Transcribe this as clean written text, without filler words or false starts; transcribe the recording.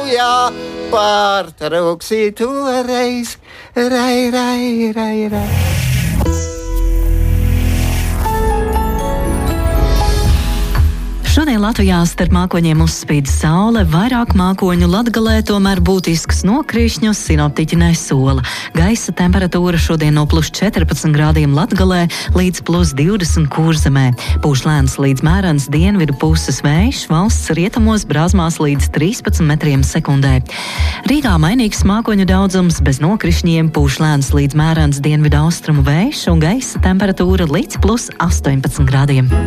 jā, pārtrauksi toreiz, rai. Šodien Latvijā starp mākoņiem uzspīd saule, vairāk mākoņu Latgalē, tomēr būtisks nokrišņus sinoptiķi nesola. Gaisa temperatūra šodien no +14 grādiem Latgalē līdz +20 Kurzemē. Pūš lēns līdz mērens dienvidu puses vējš, valsts rietumos brāzmās līdz 13 metriem sekundē. Rīgā mainīgs mākoņu daudzums, bez nokrišņiem, pūš lēns līdz mērens dienvidu austrumu vējš un gaisa temperatūra līdz +18 grādiem.